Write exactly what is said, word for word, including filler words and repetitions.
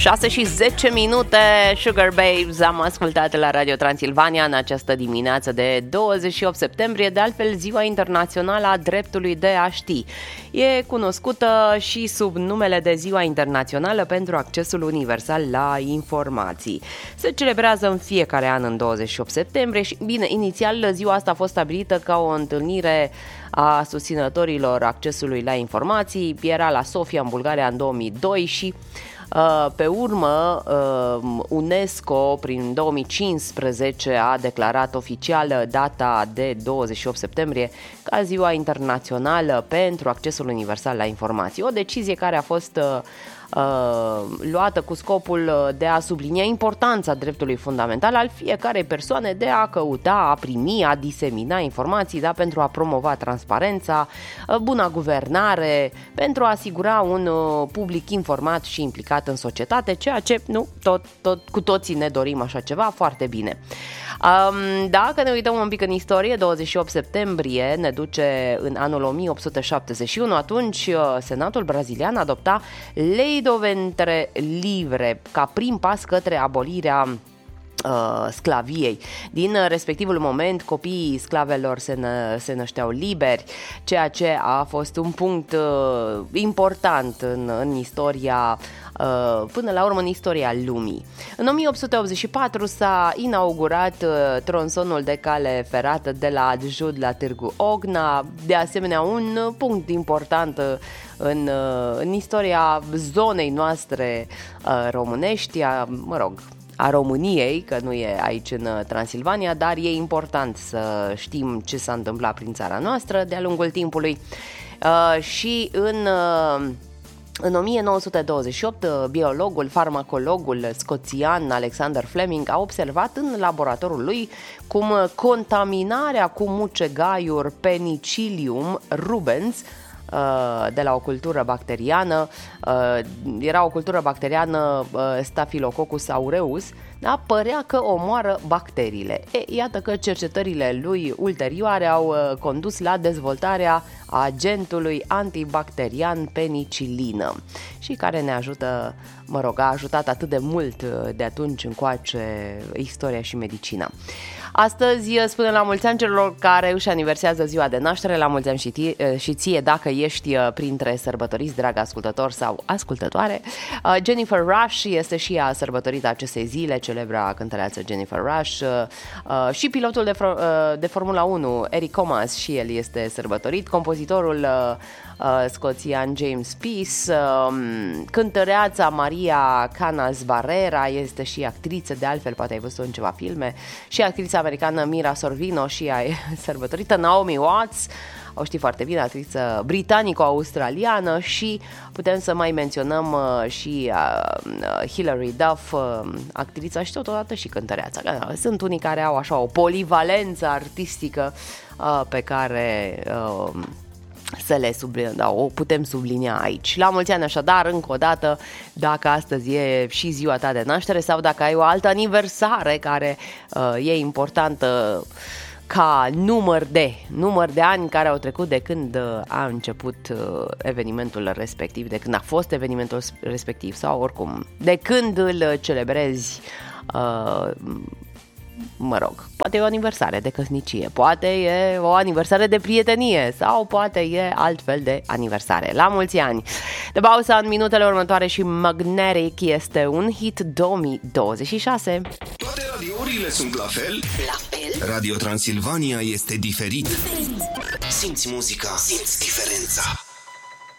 șase și zece minute, Sugar Babes am ascultat la Radio Transilvania în această dimineață de douăzeci și opt septembrie, de altfel Ziua Internațională a Dreptului de a Ști. E cunoscută și sub numele de Ziua Internațională pentru Accesul Universal la Informații. Se celebrează în fiecare an în douăzeci și opt septembrie și, bine, inițial ziua asta a fost stabilită ca o întâlnire a susținătorilor accesului la informații. Era la Sofia, în Bulgaria, în două mii doi și pe urmă UNESCO prin două mii cincisprezece a declarat oficial data de douăzeci și opt septembrie ca Ziua Internațională pentru Accesul Universal la Informații. O decizie care a fost luată cu scopul de a sublinia importanța dreptului fundamental al fiecarei persoane de a căuta, a primi, a disemina informații, da, pentru a promova transparența, buna guvernare, pentru a asigura un public informat și implicat în societate, ceea ce nu, tot, tot, cu toții ne dorim așa ceva, foarte bine. Dacă ne uităm un pic în istorie, douăzeci și opt septembrie ne duce în anul o mie opt sute șaptezeci și unu, atunci Senatul brazilian adopta Lei do Ventre Livre ca prim pas către abolirea sclaviei. Din respectivul moment, copiii sclavelor se, nă, se nășteau liberi, ceea ce a fost un punct uh, important în, în istoria, uh, până la urmă în istoria lumii. În o mie opt sute optzeci și patru s-a inaugurat uh, tronsonul de cale ferată de la Adjud la Târgu Ogna, de asemenea un punct important uh, în, uh, în istoria zonei noastre uh, românești, a, mă rog, a României, că nu e aici în Transilvania, dar e important să știm ce s-a întâmplat prin țara noastră de-a lungul timpului. Uh, și în, uh, în o mie nouă sute douăzeci și opt, biologul, farmacologul scoțian Alexander Fleming a observat în laboratorul lui cum contaminarea cu mucegaiuri Penicillium rubens de la o cultură bacteriană, era o cultură bacteriană Staphylococcus aureus, da, părea că omoară bacteriile. E, iată că cercetările lui ulterioare au condus la dezvoltarea agentului antibacterian penicillină și care ne ajută, mă rog, a ajutat atât de mult de atunci încoace istoria și medicina. Astăzi spunem la mulți ani celor care își aniversează ziua de naștere, la mulți ani și, tie, și ție dacă ești printre sărbătoriți, drag ascultător sau ascultătoare. Jennifer Rush este și ea sărbătorită acestei zile, celebra cântăreață Jennifer Rush, și pilotul de, de Formula unu, Eric Comas, și el este sărbătorit, compozitorul scoțian James Peace, cântăreața Maria Canals Barrera este și actriță, de altfel poate ai văzut-o în ceva filme, și actrița americană Mira Sorvino și ea e sărbătorită, Naomi Watts, o știi foarte bine, actriță britanico-australiană, și putem să mai menționăm uh, și uh, Hilary Duff, uh, actrița și totodată și cântăreața. Sunt unii care au așa o polivalență artistică uh, pe care uh, să le sublinia, da, o putem sublinia aici. La mulți ani așadar, încă o dată, dacă astăzi e și ziua ta de naștere sau dacă ai o altă aniversare care uh, e importantă ca număr de, număr de ani care au trecut de când a început evenimentul respectiv, de când a fost evenimentul respectiv sau oricum, de când îl celebrezi, uh, mă rog, poate e o aniversare de căsnicie, poate e o aniversare de prietenie sau poate e altfel de aniversare. La mulți ani! De Bausa în minutele următoare și Magnetic este un hit două mii douăzeci și șase. Toate radiourile sunt la fel? La fel? Radio Transilvania este diferit. Diferit. Simți muzica, simți diferența.